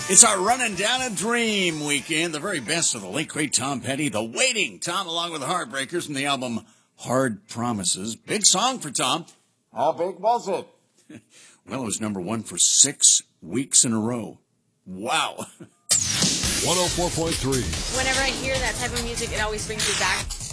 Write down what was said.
It's our Running Down a Dream weekend, the very best of the late great Tom Petty, The Waiting, Tom along with the Heartbreakers from the album Hard Promises. Big song for Tom. How big was it? Well, it was number one for 6 weeks in a row. Wow. 104.3. Whenever I hear that type of music, it always brings me back